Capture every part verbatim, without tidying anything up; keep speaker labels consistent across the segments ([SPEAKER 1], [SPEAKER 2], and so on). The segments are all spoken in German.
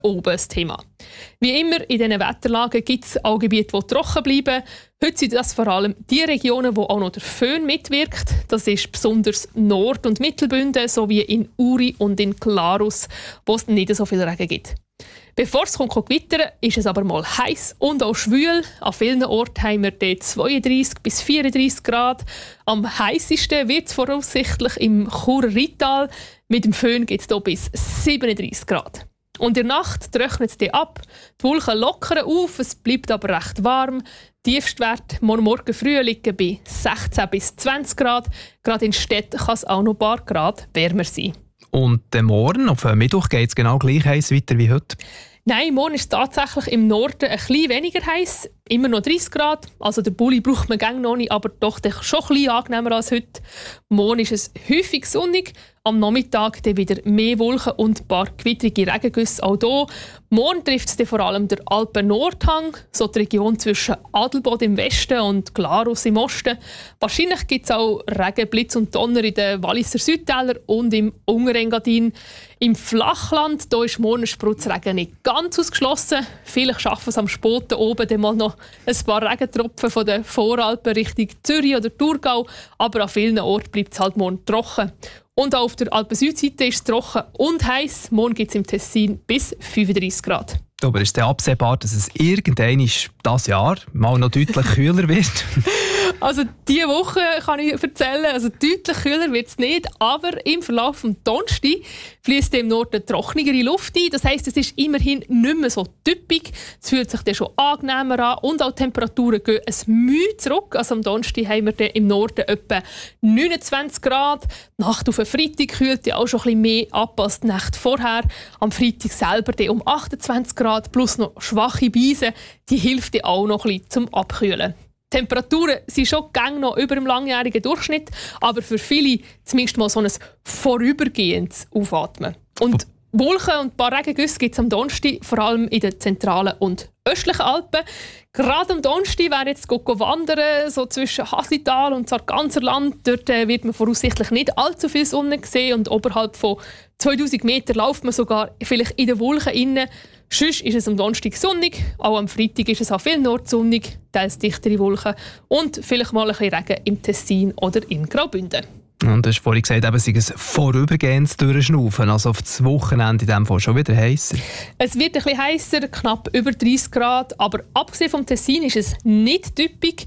[SPEAKER 1] oben das Thema. Wie immer in diesen Wetterlagen gibt es auch Gebiete, die trocken bleiben. Heute sind das vor allem die Regionen, wo auch noch der Föhn mitwirkt. Das ist besonders Nord- und Mittelbünden sowie in Uri und in Glarus, wo es nicht so viel Regen gibt. Bevor es kommt, gewittern, ist es aber mal heiß und auch schwül. An vielen Orten haben wir dort zweiunddreissig bis vierunddreissig Grad. Am heißesten wird es voraussichtlich im Churer Rital. Mit dem Föhn geht es hier bis siebenunddreissig Grad. Und in der Nacht trocknet es ab. Die Wolken lockern auf, es bleibt aber recht warm. Die Tiefstwerte morgen, morgen früh liegen bei sechzehn bis zwanzig Grad. Gerade in Städten kann es auch noch ein paar Grad wärmer sein.
[SPEAKER 2] Und den Morgen, auf Mittwoch, geht es genau gleich heiß weiter wie heute?
[SPEAKER 1] Nein, morgen ist es tatsächlich im Norden ein bisschen weniger heiß, immer noch dreißig Grad. Also der Pulli braucht man gerne noch nicht, aber doch schon ein bisschen angenehmer als heute. Morgen ist es häufig sonnig, am Nachmittag dann wieder mehr Wolken und ein paar gewittrige Regengüsse auch hier. Morgen trifft es dann vor allem der Alpen-Nordhang, so die Region zwischen Adelboden im Westen und Glarus im Osten. Wahrscheinlich gibt es auch Regen, Blitz und Donner in den Walliser Südtälern und im Unterengadin. Im Flachland da ist morgen Spritzregen nicht ganz ausgeschlossen. Vielleicht schaffen es am Spoten oben dann mal noch ein paar Regentropfen von den Voralpen Richtung Zürich oder Thurgau. Aber an vielen Orten bleibt es halt morgen trocken. Und auch auf der Alpen-Südseite ist es trocken und heiß. Morgen gibt es im Tessin bis fünfunddreissig Grad.
[SPEAKER 2] Aber ist es absehbar, dass es irgendwann dieses Jahr mal noch deutlich kühler wird?
[SPEAKER 1] Also diese Woche kann ich erzählen, also deutlich kühler wird es nicht, aber im Verlauf des Donnerstags fließt im Norden trockenere Luft ein. Das heisst, es ist immerhin nicht mehr so typisch. Es fühlt sich dann schon angenehmer an und auch die Temperaturen gehen ein Mühe zurück. Also am Donnerstag haben wir dann im Norden etwa neunundzwanzig Grad. Die Nacht auf den Freitag kühlt ja auch schon ein bisschen mehr ab als die Nacht vorher. Am Freitag selber dann um achtundzwanzig Grad plus noch schwache Beise. Die hilft dann auch noch ein bisschen zum Abkühlen. Die Temperaturen sind schon gäng noch über dem langjährigen Durchschnitt, aber für viele zumindest mal so ein vorübergehendes Aufatmen. Und Wolken und ein paar Regengüsse gibt es am Donnerstag, vor allem in den zentralen und östlichen Alpen. Gerade am Donnerstag wäre jetzt wandern, so zwischen Haslital und Sarganserland. Dort äh, wird man voraussichtlich nicht allzu viel Sonne sehen und oberhalb von zweitausend Meter läuft man sogar vielleicht in den Wolken innen. Sonst ist es am Donnerstag sonnig, auch am Freitag ist es an vielen Orten sonnig, teils dichtere Wolken und vielleicht mal ein bisschen Regen im Tessin oder in Graubünden.
[SPEAKER 2] Und du hast vorhin gesagt, eben, es sei ein vorübergehendes Durchschnaufen, also auf das Wochenende in diesem Fall schon wieder heißer.
[SPEAKER 1] Es wird ein bisschen heißer, knapp über dreißig Grad, aber abgesehen vom Tessin ist es nicht typisch.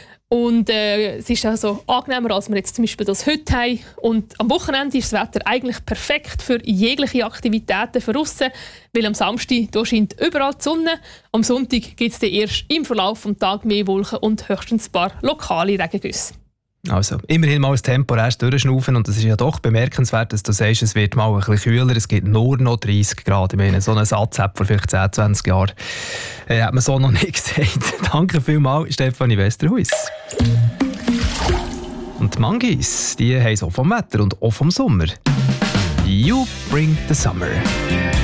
[SPEAKER 1] Und äh, es ist also angenehmer, als wir jetzt zum Beispiel das heute haben. Und am Wochenende ist das Wetter eigentlich perfekt für jegliche Aktivitäten für draussen, weil am Samstag da scheint überall die Sonne. Am Sonntag gibt es dann erst im Verlauf des Tages mehr Wolken und höchstens ein paar lokale Regengüsse.
[SPEAKER 2] Also, immerhin mal ein temporäres Durchschnaufen und es ist ja doch bemerkenswert, dass du sagst, es wird mal ein bisschen kühler, es gibt nur noch dreißig Grad. Ich meine, so einen Satz hat vor vielleicht zehn, zwanzig Jahren äh, hat man so noch nicht gesagt. Danke vielmals, Stefanie Westerhuis. Und die Mangis, die haben es auch vom Wetter und auch vom Sommer. You bring the summer.